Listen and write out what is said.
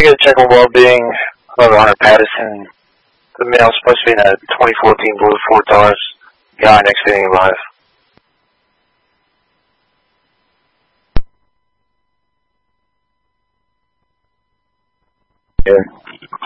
You got to check on well-being of Hunter Patterson. The male supposed to be in a 2014 Blue Ford Taurus. Guy next to you live. Yeah.